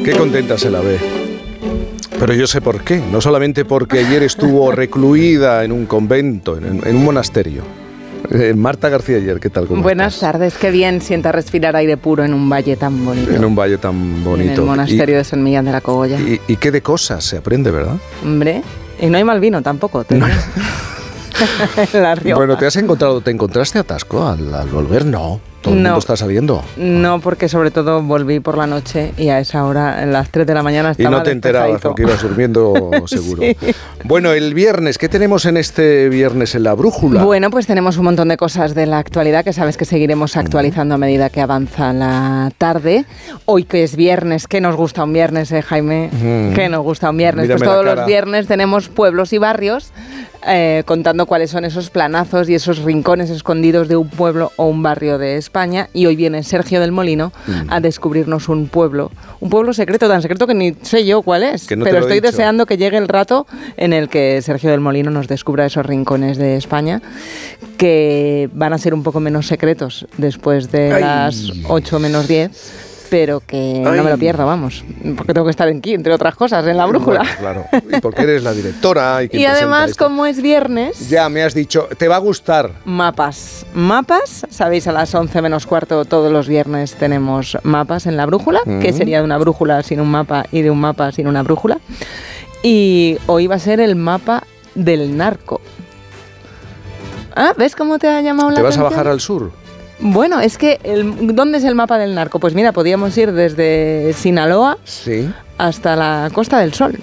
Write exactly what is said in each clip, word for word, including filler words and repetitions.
Qué contenta se la ve. Pero yo sé por qué. No solamente porque ayer estuvo recluida en un convento, en, en un monasterio. Eh, Marta García Ayer, ¿qué tal? ¿Cómo Buenas estás? tardes, qué bien sienta respirar aire puro en un valle tan bonito. En un valle tan bonito. En el monasterio y, de San Millán de la Cogolla. Y, y qué de cosas se aprende, ¿verdad? Hombre, y no hay mal vino tampoco. Te No. La Rioja. Bueno, ¿te has encontrado, te encontraste atasco al, al volver? No, todo el No. mundo está sabiendo. No, porque sobre todo volví por la noche y a esa hora, a las tres de la mañana, Y estaba no te enterabas despejadito. porque ibas durmiendo seguro. Sí. Bueno, el viernes, ¿qué tenemos en este viernes en la brújula? Bueno, pues tenemos un montón de cosas de la actualidad que sabes que seguiremos actualizando a medida que avanza la tarde. Hoy que es viernes, ¿qué nos gusta un viernes, eh, Jaime? Mm. ¿Qué nos gusta un viernes? Mírame Pues la todos cara. los viernes tenemos pueblos y barrios eh, contando cuáles son esos planazos y esos rincones escondidos de un pueblo o un barrio de España. Y hoy viene Sergio del Molino Mm. a descubrirnos un pueblo, un pueblo secreto, tan secreto que ni sé yo cuál es. Que no te pero lo he estoy dicho. deseando que llegue el rato en el que Sergio del Molino nos descubra esos rincones de España que van a ser un poco menos secretos después de Ay. las ocho menos diez, pero que Ay. no me lo pierdo, vamos, porque tengo que estar aquí, entre otras cosas, en la brújula. Bueno, claro, y porque eres la directora. Y, quien Y presenta además, esto. como es viernes, Ya me has dicho, te va a gustar. mapas. Mapas, sabéis, a las once menos cuarto todos los viernes tenemos mapas en la brújula, Mm. que sería de una brújula sin un mapa y de un mapa sin una brújula. Y hoy va a ser el mapa del narco. Ah, ¿ves cómo te ha llamado la ¿Te vas a atención? bajar al sur? Bueno, es que, el, ¿dónde es el mapa del narco? Pues mira, podríamos ir desde Sinaloa Sí. hasta la Costa del Sol.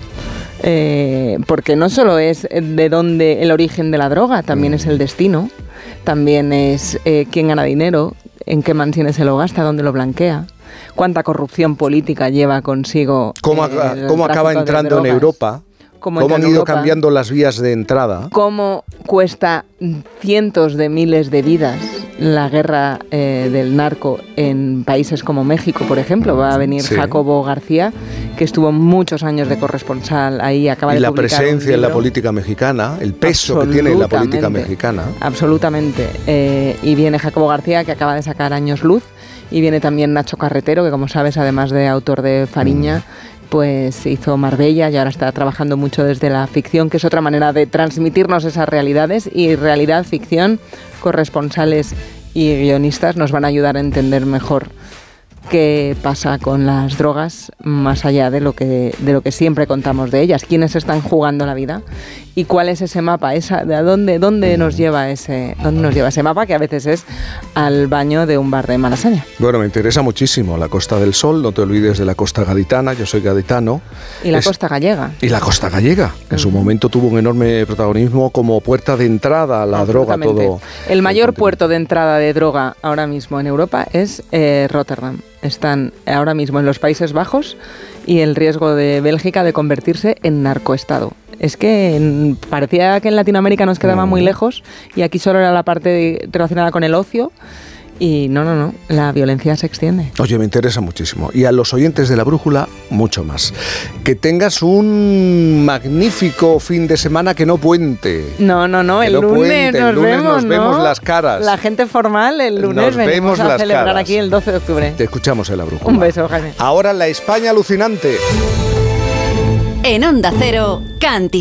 Eh, porque no solo es de dónde el origen de la droga, también Mm. es el destino, también es eh, quién gana dinero, en qué mansiones se lo gasta, dónde lo blanquea, cuánta corrupción política lleva consigo. ¿Cómo, eh, aca- el cómo acaba tráfico de entrando en drogas, Europa? cómo ¿Cómo entra han en ido Europa, cambiando las vías de entrada? cómo cuesta cientos de miles de vidas la guerra eh, del narco en países como México, por ejemplo? Va a venir Sí. Jacobo García, que estuvo muchos años de corresponsal ahí, acaba Y de la publicar un presencia en la libro. política mexicana, el peso que tiene la política Absolutamente. mexicana. Absolutamente. Eh, y viene Jacobo García, que acaba de sacar Años Luz, y viene también Nacho Carretero, que como sabes, además de autor de Fariña, Mm. pues hizo Marbella y ahora está trabajando mucho desde la ficción, que es otra manera de transmitirnos esas realidades. Y realidad, ficción, corresponsales y guionistas nos van a ayudar a entender mejor qué pasa con las drogas más allá de lo que de lo que siempre contamos de ellas, quiénes están jugando la vida y cuál es ese mapa, esa de a dónde dónde nos lleva ese dónde nos lleva ese mapa, que a veces es al baño de un bar de Malasaña. Bueno, me interesa muchísimo la Costa del Sol, no te olvides de la Costa Gaditana, yo soy gaditano. Y la Es- costa gallega. Y la Costa Gallega, que en su momento tuvo un enorme protagonismo como puerta de entrada a la droga. Absolutamente. Todo El mayor continente. puerto de entrada de droga ahora mismo en Europa es eh, Rotterdam. Están ahora mismo en los Países Bajos y el riesgo de Bélgica de convertirse en narcoestado. Es que en- parecía que en Latinoamérica nos quedaba Mm. muy lejos y aquí solo era la parte de- relacionada con el ocio. Y no, no, no, la violencia se extiende. Oye, me interesa muchísimo. Y a los oyentes de la brújula, mucho más. Que tengas un magnífico fin de semana, que no puente. No, no, no, Que el no lunes puente, el nos lunes vemos, nos ¿no? vemos las caras. La gente formal el lunes Nos venimos vemos a las celebrar caras. aquí el doce de octubre. Te escuchamos en la brújula. Un beso, Jaime. Ahora la España alucinante. En Onda Cero, Canti